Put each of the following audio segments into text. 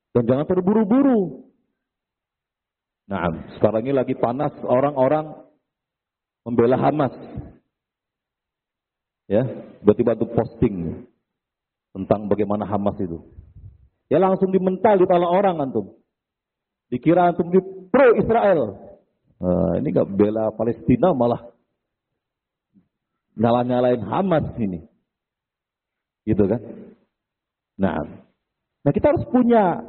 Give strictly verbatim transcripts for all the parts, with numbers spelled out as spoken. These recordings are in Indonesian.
Dan jangan terburu-buru. Nah, sekarang ini lagi panas orang-orang membela Hamas. Ya, tiba-tiba tuh posting tentang bagaimana Hamas itu. Ya langsung dimental di kepala orang antum. Dikira antum di pro Israel. Nah, ini gak bela Palestina malah nyala-nyalain Hamas ini. Gitu kan? Nah, nah kita harus punya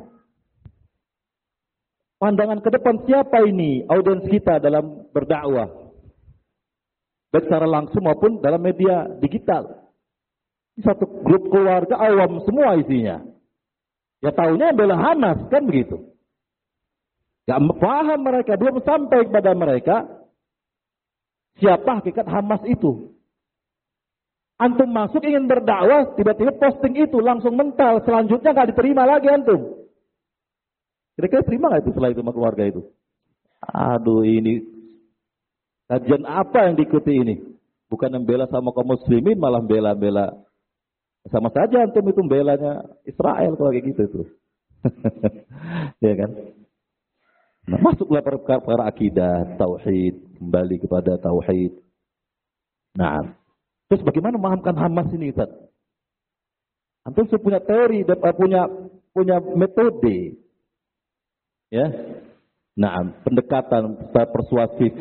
pandangan ke depan siapa ini audiens kita dalam berdakwah. Baik secara langsung maupun dalam media digital. Satu grup keluarga awam semua isinya. Ya tahunya bela Hamas kan begitu. Gak paham mereka, belum sampai kepada mereka siapa hakikat Hamas itu. Antum masuk ingin berdakwah, tiba-tiba posting itu langsung mental, selanjutnya gak diterima lagi antum. Kira-kira terima gak itu setelah itu sama keluarga itu? Aduh ini kajian apa yang diikuti ini? Bukan membela sama kaum muslimin, malah bela-bela. Sama saja antum itu belanya Israel kalau kayak gitu itu. Ya kan? Nah, masuklah perkara akidah, tauhid, kembali kepada tauhid. Nah, terus bagaimana memahamkan Hamas ini, Ustaz? Antum sudah punya teori dan punya punya metode. Ya. Nah, pendekatan secara persuasif.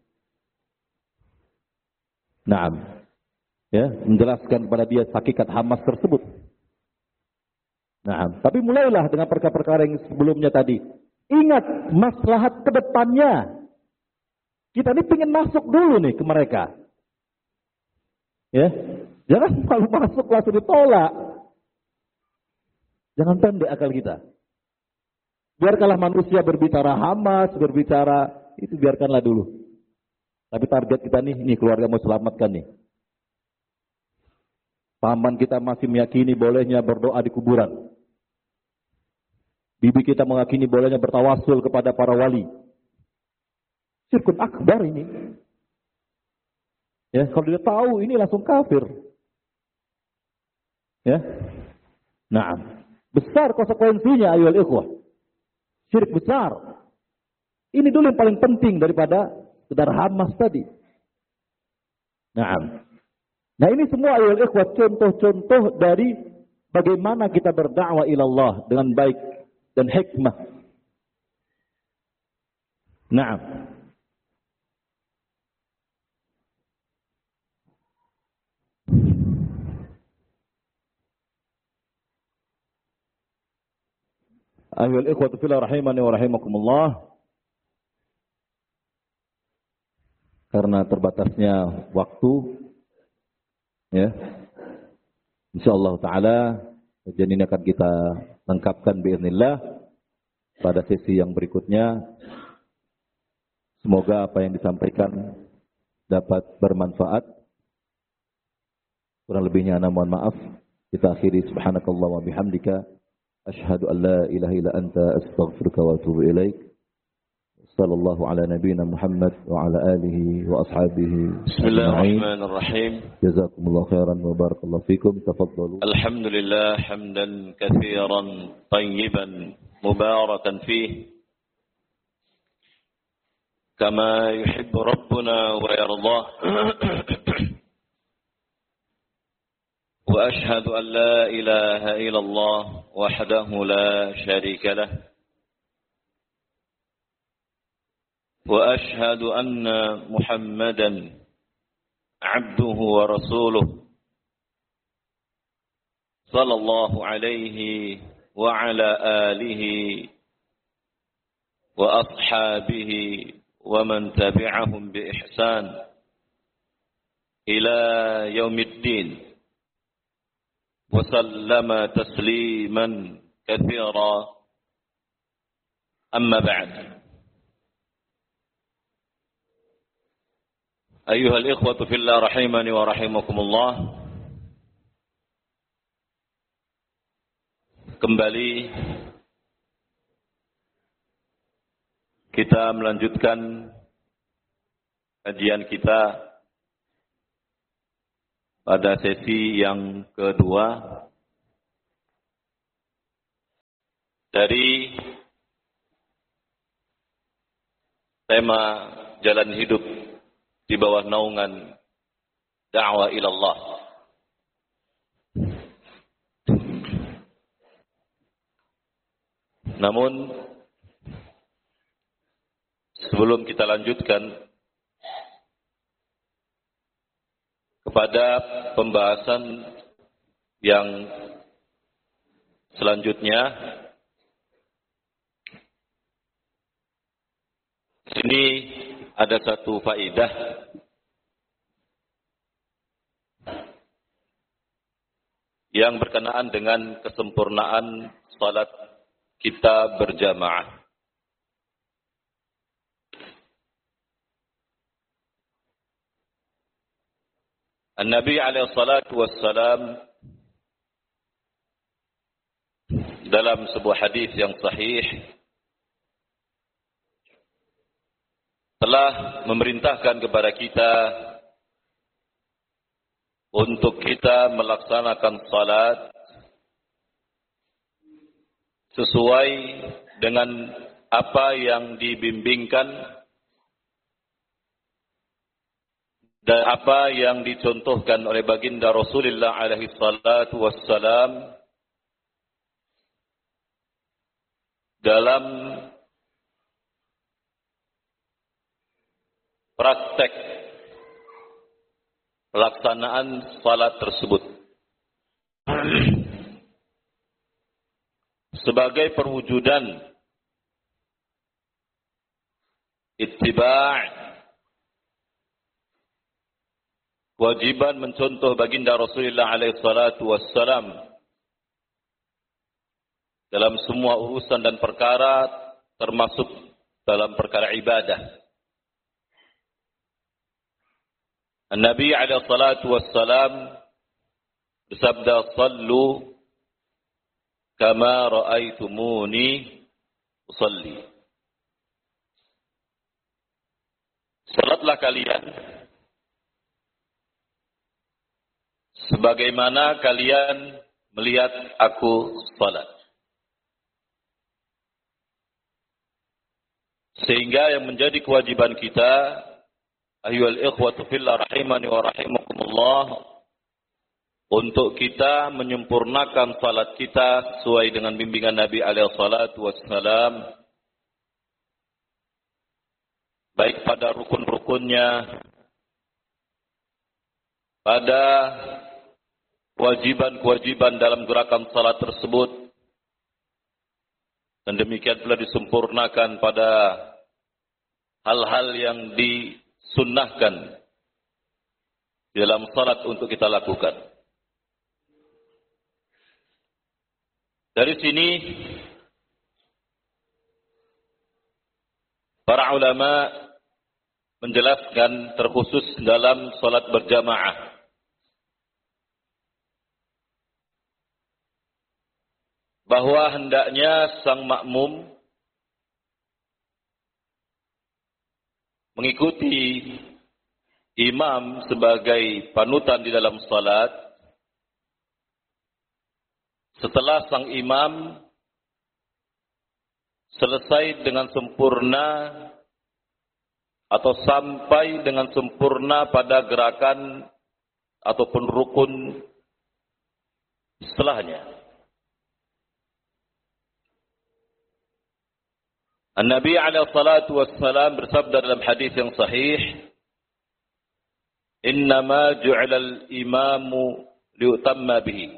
Nah, ya, menjelaskan kepada dia hakikat Hamas tersebut. Nah, tapi mulailah dengan perkara-perkara yang sebelumnya tadi. Ingat maslahat ke depannya. Kita ini ingin masuk dulu nih ke mereka. Ya, jangan kalau masuk langsung ditolak. Jangan pendek akal kita. Biarkanlah manusia berbicara Hamas, berbicara itu biarkanlah dulu. Tapi target kita nih, nih keluarga mau selamatkan nih. Paman kita masih meyakini bolehnya berdoa di kuburan. Bibi kita meyakini bolehnya bertawasul kepada para wali. Syirkun akbar ini. Ya, kalau dia tahu ini langsung kafir. Ya. Nah, besar konsekuensinya ayol ikhwah. Syirik besar. Ini dulu yang paling penting daripada sekedar Hamas tadi. Nah, nah ini semua ayol ikhwah contoh-contoh dari bagaimana kita berdakwah ilallah dengan baik dan hikmah. Nah, ayol ikhwah fillah rahimani wa rahimakumullah. Karena terbatasnya waktu, ya, insyaallah taala kajian ini akan kita lengkapkan biiznillah pada sesi yang berikutnya. Semoga apa yang disampaikan dapat bermanfaat. Kurang lebihnya ana mohon maaf. Kita akhiri subhanakallah wa bihamdika asyhadu an la ilaha illa anta astaghfiruka wa atubu ilaik. Sallallahu ala nabiyyina Muhammad wa ala alihi wa ashabihi. Bismillahirrahmanirrahim. Jazakumullahu khairan wa barakallahu fikum. Tafaddalu. Alhamdulillah hamdan katsiran tayyiban mubarakan fihi kama yuhibbu rabbuna wa yardah. Wa ashhadu an la ilaha illallah wahdahu la syarika lah. وأشهد أن محمدا عبده ورسوله صلى الله عليه وعلى آله وأصحابه ومن تبعهم بإحسان إلى يوم الدين وسلم تسليما كثيرا أما بعد. أيها الإخوة في الله رحمني ورحمكم الله. Kembali kita melanjutkan kajian kita pada sesi yang kedua dari tema jalan hidup di bawah naungan dakwah ilallah. Namun sebelum kita lanjutkan kepada pembahasan yang selanjutnya, sini ada satu faedah yang berkenaan dengan kesempurnaan salat kita berjamaah. An-Nabi alaihi salatu wassalam dalam sebuah hadis yang sahih telah memerintahkan kepada kita untuk kita melaksanakan salat sesuai dengan apa yang dibimbingkan dan apa yang dicontohkan oleh baginda Rasulullah alaihi salatu wassalam dalam praktek pelaksanaan salat tersebut sebagai perwujudan ittiba', kewajiban mencontoh baginda Rasulullah alaihi salatu wassalam dalam semua urusan dan perkara, termasuk dalam perkara ibadah. An-Nabi alaihi salatu wassalam bersabda, "Sallu kama ra'aitumuni usalli." Salatlah kalian sebagaimana kalian melihat aku salat. Sehingga yang menjadi kewajiban kita, ayyuhal ikhwatu fillah rahimani wa rahimakumullah, untuk kita menyempurnakan salat kita sesuai dengan bimbingan Nabi alaihi salatu wassalam, baik pada rukun-rukunnya, pada kewajiban-kewajiban dalam gerakan salat tersebut, dan demikian pula disempurnakan pada hal-hal yang disunnahkan dalam salat untuk kita lakukan. Dari sini para ulama menjelaskan terkhusus dalam salat berjamaah bahwa hendaknya sang makmum mengikuti imam sebagai panutan di dalam salat setelah sang imam selesai dengan sempurna atau sampai dengan sempurna pada gerakan ataupun rukun setelahnya. An-Nabi alaihi salatu wassalam bersabda dalam hadis yang sahih, "Innama ju'ila al-imamu liutamma bihi.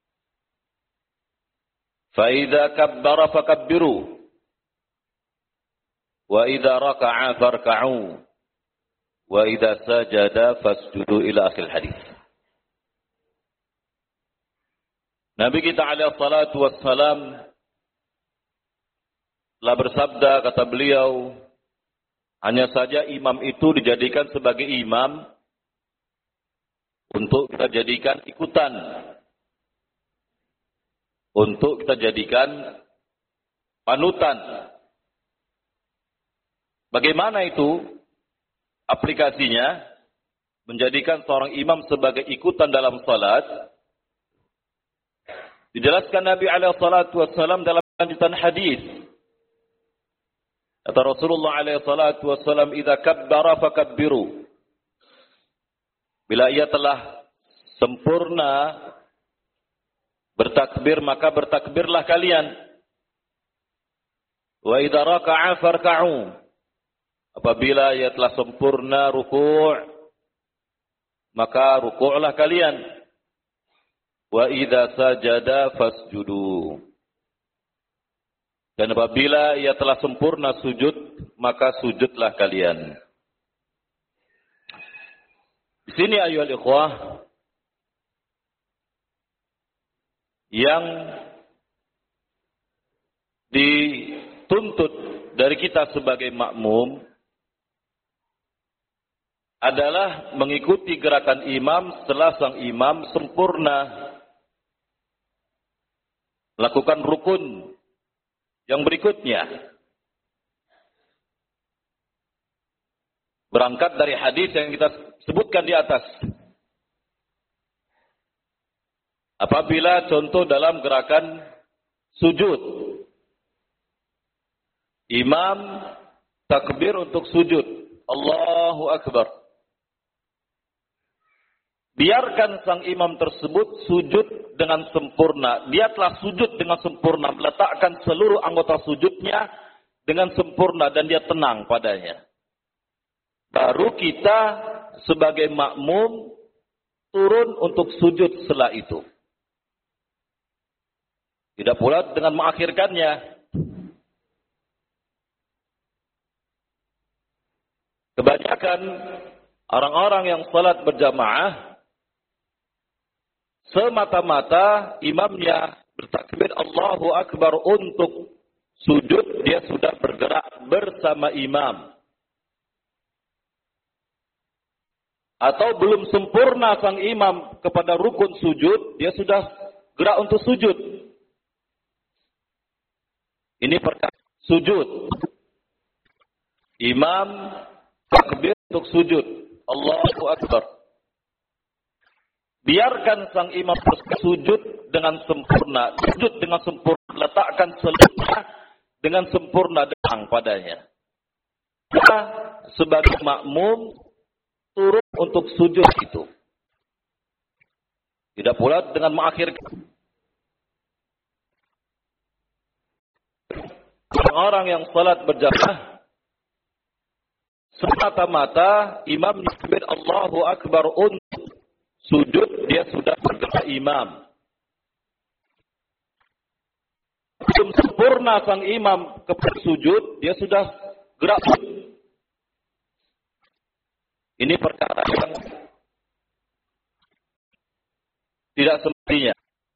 Fa idza kabbara fakabbiru, wa idza raka'a farka'u, wa idza sajada fasjudu," ila akhir hadis. Nabi kita alaihi salatu wassalam telah bersabda, kata beliau, hanya saja imam itu dijadikan sebagai imam untuk kita jadikan ikutan, untuk kita jadikan panutan. Bagaimana itu aplikasinya? Menjadikan seorang imam sebagai ikutan dalam salat. Dijelaskan Nabi alaihi salatu wassalam dalam lanjutan hadis. Kata Rasulullah alaihi salatu wassalam, "Idza kabbara fakabbiru." Bila ia telah sempurna bertakbir, maka bertakbirlah kalian. Wa idza raka'a farka'u. Apabila ia telah sempurna ruku', maka ruku'lah kalian. Wa idza sajada fasjudu. Dan apabila ia telah sempurna sujud, maka sujudlah kalian. Di sini ayyuhal ikhwah, yang dituntut dari kita sebagai makmum adalah mengikuti gerakan imam setelah sang imam sempurna melakukan rukun yang berikutnya. Berangkat dari hadis yang kita sebutkan di atas. Apabila contoh dalam gerakan sujud, imam takbir untuk sujud, Allahu Akbar. Biarkan sang imam tersebut sujud dengan sempurna. Dia telah sujud dengan sempurna, meletakkan seluruh anggota sujudnya dengan sempurna dan dia tenang padanya. Baru kita sebagai makmum turun untuk sujud setelah itu. Tidak pula dengan mengakhirkannya. Kebanyakan orang-orang yang salat berjamaah semata-mata imamnya bertakbir Allahu Akbar untuk sujud, dia sudah bergerak bersama imam. Atau belum sempurna sang imam kepada rukun sujud, dia sudah gerak untuk sujud. Ini perkara sujud. Imam takbir untuk sujud. Allahu Akbar. Biarkan sang imam sujud dengan sempurna. Sujud dengan sempurna. Letakkan seluruhnya dengan sempurna datang padanya. Kita sebagai makmum turun untuk sujud itu. Tidak pula dengan mengakhirkan. Orang-orang yang salat berjamaah semata-mata imam takbir Allahu Akbar untuk sujud, dia sudah bergerak imam. Belum sempurna sang imam kepada sujud, dia sudah gerak. Ini perkara yang tidak semestinya.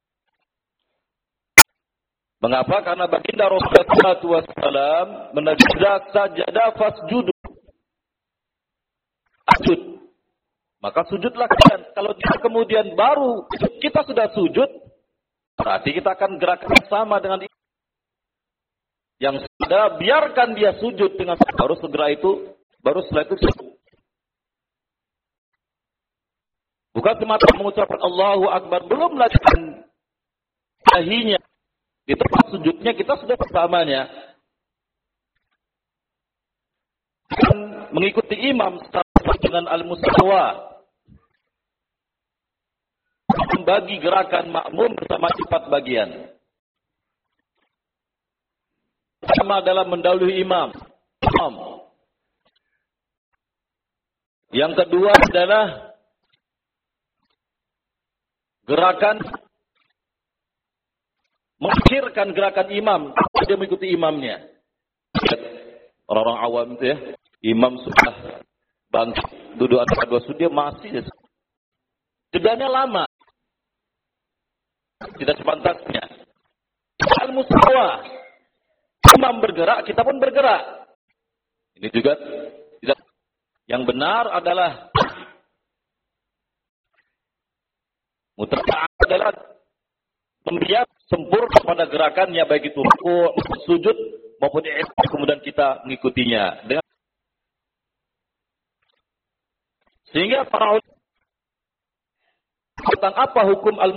Mengapa? Karena baginda Rasulullah shallallahu alaihi wasallam menajizat sajadah fasjudu. Sujud. Maka sujudlah kalian. Kalau dia kemudian baru kita sudah sujud, berarti kita akan gerakan sama dengan yang sudah. Biarkan dia sujud dengan baru segera itu, baru setelah itu sujud. Bukan semata mengucapkan Allahu Akbar, belum melakukan dahinya. Di tempat sujudnya kita sudah bersamanya. Dan mengikuti imam setelah dengan al-musawa. Membagi gerakan makmum bersama empat bagian. Pertama adalah mendahului imam. imam. Yang kedua adalah gerakan mengakhirkan gerakan imam, dia mengikuti imamnya. Orang-orang awam itu ya, imam sudah bangkit, duduk antara dua sujud, dia masih jedanya lama. Tidak sepantasnya. Al-musawa. Imam bergerak, kita pun bergerak. Ini juga tidak. Yang benar adalah mutlak adalah membiarkan sempurna pada gerakannya, baik itu ruku', sujud maupun i'tidal, kemudian kita mengikutinya. Dengan sehingga para ulama tentang apa hukum al